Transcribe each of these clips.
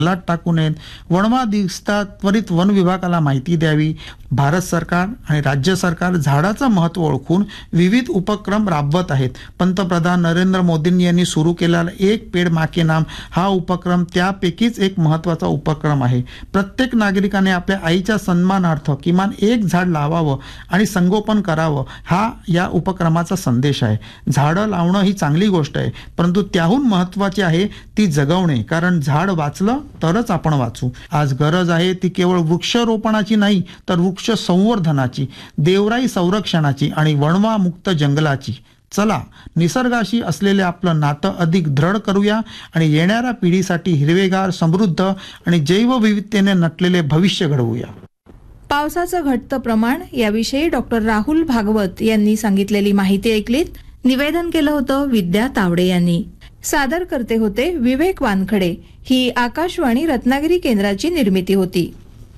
जंगलात टाकू नयेत. वणवा दिसता त्वरित वन विभागाला माहिती द्यावी. भारत सरकार आणि राज्य सरकार झाडाचं महत्त्व ओळखून विविध उपक्रम राबवत आहेत. पंतप्रधान नरेंद्र मोदींनी यांनी सुरू केलेला एक पेड माँ के नाम हा उपक्रम त्यापैकीच एक महत्त्वाचा उपक्रम आहे. प्रत्येक नागरिकाने आपल्या आईच्या सन्मानार्थ किमान एक झाड लावावं आणि संगोपन करावं हा या उपक्रमाचा संदेश आहे. झाडं लावणं ही चांगली गोष्ट आहे, परंतु त्याहून महत्त्वाची आहे ती जगवणे. कारण झाड वाचलं तरच आपण वाचू. आज गरज आहे ती केवळ वृक्षारोपणाची नाही, तर वृक्ष संवर्धनाची, देवराई संरक्षणाची आणि वणवा मुक्त जंगलाची. चला निसर्गाशी असलेले आपलं नातं अधिक दृढ करूया आणि येणाऱ्या पिढीसाठी हिरवेगार, समृद्ध आणि जैवविविधतेने नटलेले भविष्य घडवूया. पावसाचं घटतं प्रमाण याविषयी डॉक्टर राहुल भागवत यांनी सांगितलेली माहिती ऐकलीत. निवेदन केलं होतं विद्या तावडे यांनी. सादर करते होते विवेक वानखडे. ही आकाशवाणी रत्नागिरी केंद्राची निर्मिती होती.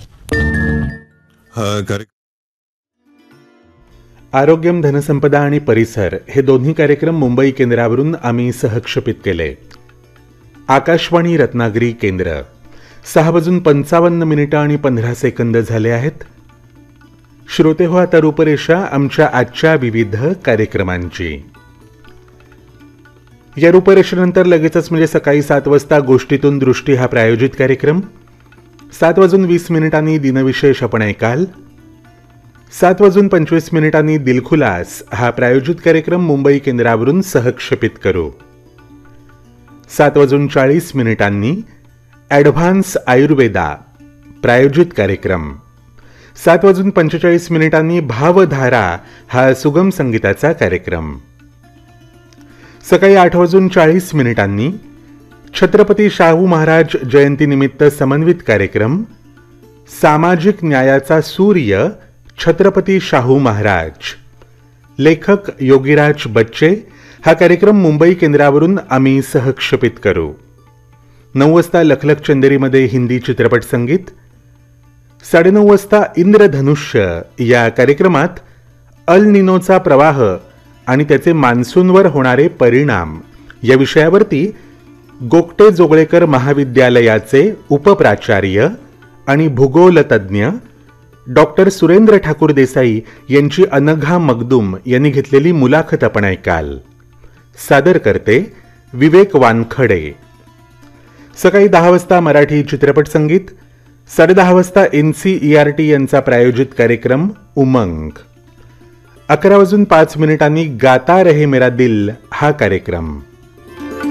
आरोग्यम, धनसंपदा आणि परिसर हे दोन्ही कार्यक्रम मुंबई केंद्रावरून आम्ही सहक्षेपित केले. आकाशवाणी रत्नागिरी केंद्र 6:55 आणि 15 सेकंद झाले आहेत. श्रोते हो, आता रूपरेषा आमच्या आजच्या विविध कार्यक्रमांची. या रूपरेषेनंतर लगेचच म्हणजे सकाळी 7 वाजता गोष्टीतून दृष्टी हा प्रायोजित कार्यक्रम. 7:20 दिनविशेष आपण ऐकाल. 7:25 दिलखुलास हा प्रायोजित कार्यक्रम मुंबई केंद्रावरून सहक्षेपित करू. 7:40 ॲडव्हान्स आयुर्वेदा प्रायोजित कार्यक्रम. 7:45 भावधारा हा सुगम संगीताचा कार्यक्रम. सकाळी 8:40 छत्रपती शाहू महाराज जयंतीनिमित्त समन्वित कार्यक्रम सामाजिक न्यायाचा सूर्य छत्रपती शाहू महाराज. लेखक योगीराज बच्चे. हा कार्यक्रम मुंबई केंद्रावरून आम्ही सहक्षेपित करू. 9 वाजता लखलख चंदेरीमध्ये हिंदी चित्रपट संगीत. 9:30 वाजता इंद्रधनुष्य या कार्यक्रमात अल निनोचा प्रवाह आणि त्याचे मान्सूनवर होणारे परिणाम या विषयावरती गोगटे जोगळेकर महाविद्यालयाचे उपप्राचार्य आणि भूगोलतज्ञ डॉक्टर सुरेंद्र ठाकूर देसाई यांची अनघा मगदूम यांनी घेतलेली मुलाखत आपण ऐकाल. सादर करते विवेक वानखडे. सकाळी 10 वाजता मराठी चित्रपट संगीत. 10:30 वाजता NCERT यांचा प्रायोजित कार्यक्रम उमंग. 11:05 गाता रहे मेरा दिल हा कार्यक्रम.